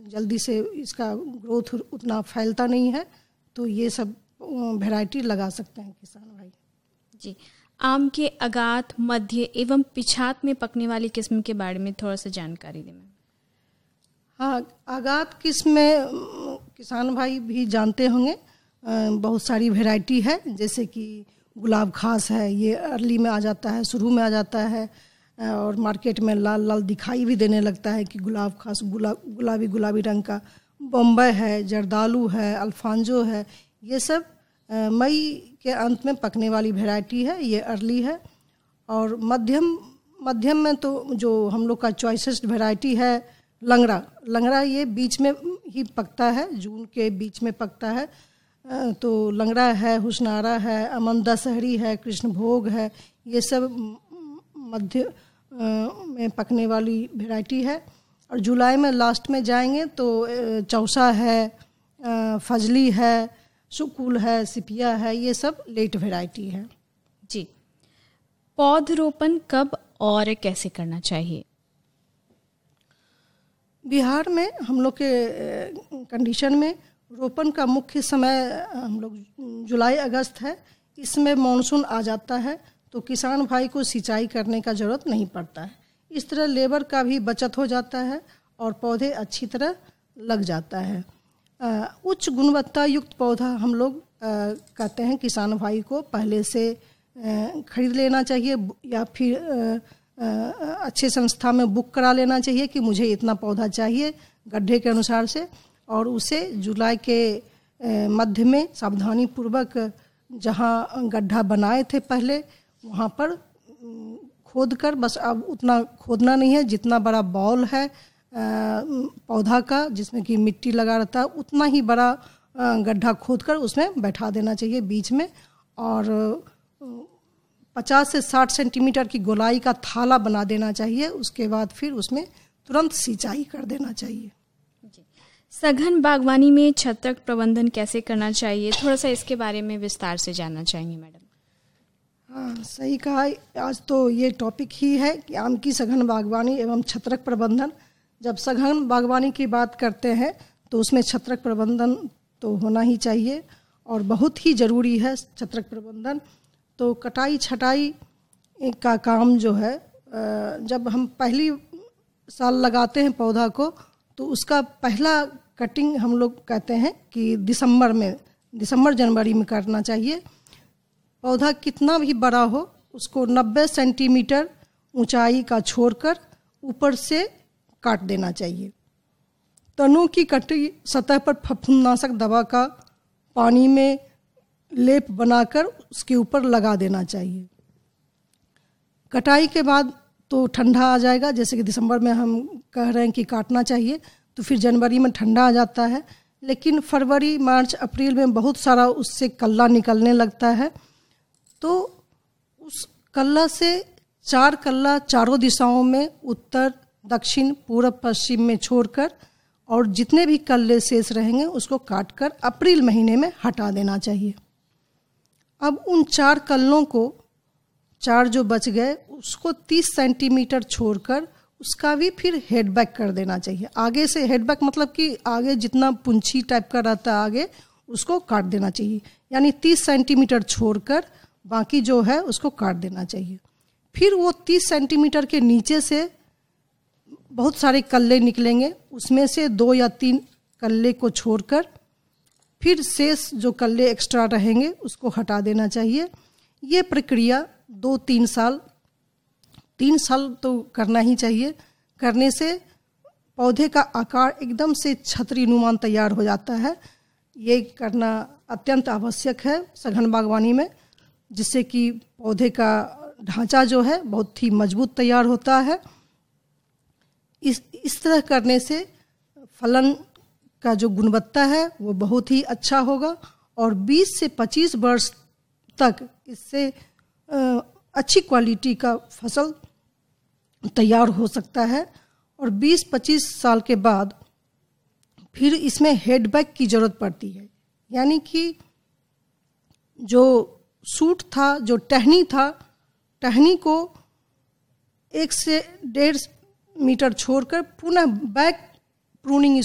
जल्दी से इसका ग्रोथ उतना फैलता नहीं है, तो ये सब वैरायटी लगा सकते हैं किसान भाई। जी, आम के अगात, मध्य एवं पिछात में पकने वाली किस्म के बारे में थोड़ा सा जानकारी दें। हाँ, आगात किस्म में किसान भाई भी जानते होंगे, बहुत सारी वैरायटी है, जैसे कि गुलाब खास है, ये अर्ली में आ जाता है, शुरू में आ जाता है और मार्केट में लाल लाल दिखाई भी देने लगता है कि गुलाब खास गुलाबी रंग का। बम्बई है, जर्दालू है, अल्फांजो है, ये सब मई के अंत में पकने वाली वैरायटी है, ये अर्ली है। और मध्यम में तो जो हम लोग का चॉइसेस्ट वैरायटी है लंगड़ा ये बीच में ही पकता है, जून के बीच में पकता है। तो लंगड़ा है, हुस्नारा है, अमन दशहरी है, कृष्णभोग है, ये सब मध्य में पकने वाली वैरायटी है। और जुलाई में लास्ट में जाएंगे तो चौसा है, फजली है, सुकुल है, सिपिया है, ये सब लेट वैरायटी है। जी, पौधरोपण कब और कैसे करना चाहिए? बिहार में हम लोग के कंडीशन में रोपण का मुख्य समय हम लोग जुलाई अगस्त है। इसमें मानसून आ जाता है तो किसान भाई को सिंचाई करने का ज़रूरत नहीं पड़ता है। इस तरह लेबर का भी बचत हो जाता है और पौधे अच्छी तरह लग जाता है। उच्च गुणवत्ता युक्त पौधा हम लोग कहते हैं किसान भाई को पहले से खरीद लेना चाहिए या फिर अच्छे संस्था में बुक करा लेना चाहिए कि मुझे इतना पौधा चाहिए गड्ढे के अनुसार से, और उसे जुलाई के मध्य में सावधानी पूर्वक जहाँ गड्ढा बनाए थे पहले वहाँ पर खोद कर, बस अब उतना खोदना नहीं है, जितना बड़ा बॉल है पौधा का जिसमें कि मिट्टी लगा रहता है उतना ही बड़ा गड्ढा खोद कर उसमें बैठा देना चाहिए बीच में, और 50 से 60 सेंटीमीटर की गोलाई का थाला बना देना चाहिए। उसके बाद फिर उसमें तुरंत सिंचाई कर देना चाहिए। सघन बागवानी में छत्रक प्रबंधन कैसे करना चाहिए, थोड़ा सा इसके बारे में विस्तार से जानना चाहेंगे मैडम। हाँ, सही कहा। आज तो ये टॉपिक ही है कि आम की सघन बागवानी एवं छत्रक प्रबंधन। जब सघन बागवानी की बात करते हैं तो उसमें छत्रक प्रबंधन तो होना ही चाहिए और बहुत ही ज़रूरी है छत्रक प्रबंधन। तो कटाई छटाई का काम जो है, जब हम पहली साल लगाते हैं पौधा को तो उसका पहला कटिंग हम लोग कहते हैं कि दिसंबर जनवरी में करना चाहिए। पौधा कितना भी बड़ा हो उसको 90 सेंटीमीटर ऊंचाई का छोड़कर ऊपर से काट देना चाहिए। तनों की कटी सतह पर फफूंदनाशक दवा का पानी में लेप बनाकर उसके ऊपर लगा देना चाहिए। कटाई के बाद तो ठंडा आ जाएगा, जैसे कि दिसंबर में हम कह रहे हैं कि काटना चाहिए, तो फिर जनवरी में ठंडा आ जाता है। लेकिन फरवरी, मार्च, अप्रैल में बहुत सारा उससे कल्ला निकलने लगता है। तो उस कल्ला से 4 कल्ला चारों दिशाओं में उत्तर, दक्षिण, पूर्व, पश्चिम में छोड़कर और जितने भी कल्ले शेष रहेंगे उसको काटकर अप्रैल महीने में हटा देना चाहिए। अब उन 4 कल्लों को, 4 जो बच गए उसको 30 सेंटीमीटर छोड़कर उसका भी फिर हेडबैक कर देना चाहिए। आगे से हेडबैक मतलब कि आगे जितना पुंछी टाइप का रहता है आगे उसको काट देना चाहिए, यानी 30 सेंटीमीटर छोड़कर बाकी जो है उसको काट देना चाहिए। फिर वो 30 सेंटीमीटर के नीचे से बहुत सारे कल्ले निकलेंगे, उसमें से 2 या 3 कल्ले को छोड़कर फिर शेष जो कल्ले एक्स्ट्रा रहेंगे उसको हटा देना चाहिए। ये प्रक्रिया 2-3 साल, 3 साल तो करना ही चाहिए। करने से पौधे का आकार एकदम से छतरी नुमान तैयार हो जाता है। ये करना अत्यंत आवश्यक है सघन बागवानी में, जिससे कि पौधे का ढांचा जो है बहुत ही मजबूत तैयार होता है। इस तरह करने से फलन का जो गुणवत्ता है वो बहुत ही अच्छा होगा और 20 से 25 वर्ष तक इससे अच्छी क्वालिटी का फसल तैयार हो सकता है। और 20-25 साल के बाद फिर इसमें हेडबैक की ज़रूरत पड़ती है, यानी कि जो सूट था, जो टहनी था, टहनी को 1 से 1.5 मीटर छोड़कर पुनः बैक प्रूनिंग